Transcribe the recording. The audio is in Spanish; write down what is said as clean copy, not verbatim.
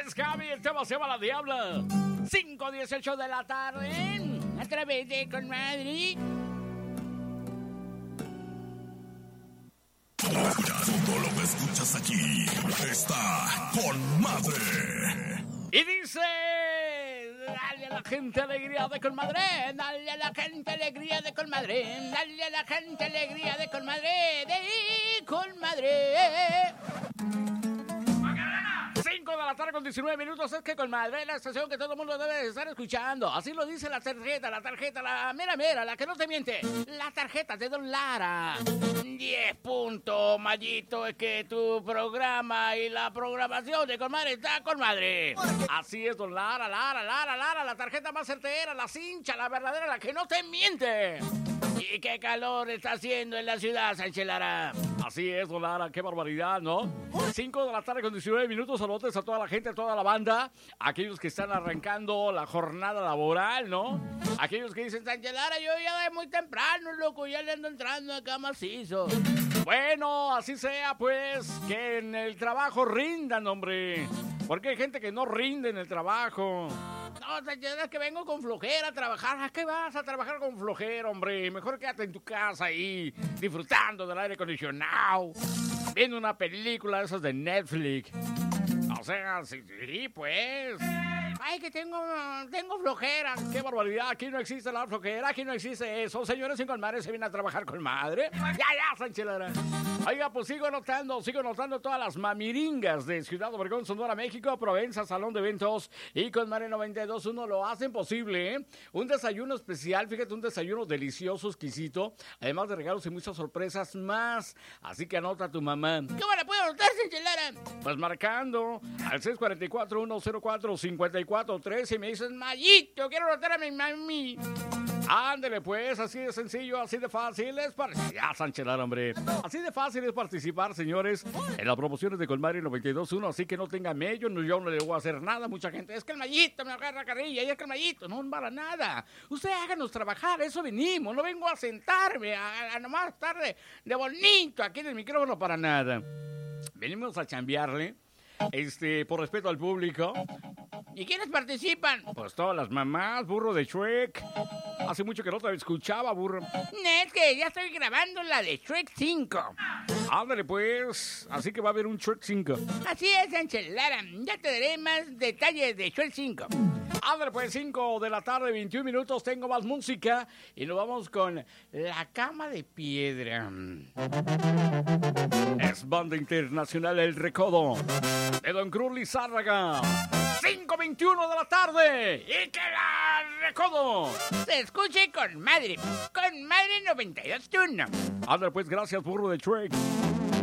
es, Gaby, el tema se llama La Diabla. 5:18 de la tarde, a través de Con Madre. Todo lo que escuchas aquí está Con Madre. Y dice: dale a la gente alegría de Con Madre, dale a la gente alegría de Con Madre, dale a la gente alegría de Con Madre, de Con Madre. 5 de la tarde con 19 minutos, es que Con Madre, la estación que todo el mundo debe estar escuchando. Así lo dice la tarjeta, la mera, la que no te miente. La tarjeta de Don Lara. 10 puntos, Mayito, es que tu programa y la programación de Con Madre está Con Madre. Así es, Don Lara, la tarjeta más certera, la cincha, la verdadera, la que no te miente. Y qué calor está haciendo en la ciudad, Sánchez Lara. Así es, Don Lara, qué barbaridad, ¿no? 5 de la tarde con 19 minutos, saludos a toda la gente, a toda la banda, aquellos que están arrancando la jornada laboral, ¿no? Aquellos que dicen, Sánchez Lara, yo ya de muy temprano, loco, ya le ando entrando acá macizo. Bueno, así sea, pues, que en el trabajo rindan, hombre. Porque hay gente que no rinde en el trabajo. No, Sánchez, es que vengo con flojera a trabajar. ¿A qué vas a trabajar con flojera, hombre? Mejor quédate en tu casa ahí, disfrutando del aire acondicionado, viendo una película de esas de Netflix. O sea, sí, pues. Ay, que tengo flojera. Qué barbaridad. Aquí no existe la flojera. Aquí no existe eso. Señores, en Con Madre se viene a trabajar con madre. Ya, Sánchez Lara. Oiga, pues sigo notando todas las mamiringas de Ciudad Obregón, Sonora, México, Provenza, Salón de Eventos y Con Madre 92.1 lo hacen posible, ¿eh? Un desayuno especial, fíjate, un desayuno delicioso, exquisito, además de regalos y muchas sorpresas más. Así que anota a tu mamá. ¿Cómo la puedo anotar, Sánchez Lara? Pues marcando al 644-104-5413 y me dices, Mayito, quiero anotar a mi mami. Ándele pues, así de sencillo, así de fácil es ya, Sánchez Lara, hombre. Así de fácil es participar, señores, en las promociones de Con Madre 92.1, así que no tenga mello, yo no le voy a hacer nada. Mucha gente, es que el Mayito me agarra carrilla, y es que el Mayito no para nada. Usted háganos trabajar, eso venimos, no vengo a sentarme, a nomás estar de bonito aquí en el micrófono para nada. Venimos a chambearle, por respeto al público. ¿Y quiénes participan? Pues todas las mamás, burro de Shrek. Hace mucho que no te escuchaba, burro. Es que ya estoy grabando la de Shrek 5. Ándale pues, así que va a haber un Shrek 5. Así es, Sánchez Lara, ya te daré más detalles de Shrek 5. Ándale pues, 5 de la tarde, 21 minutos, tengo más música y nos vamos con La Cama de Piedra. Es Banda Internacional El Recodo de Don Cruz Lizárraga. 5:21 de la tarde y que la Recodo se escuche Con Madre 92.1. Ándale pues, gracias, burro de Shrek.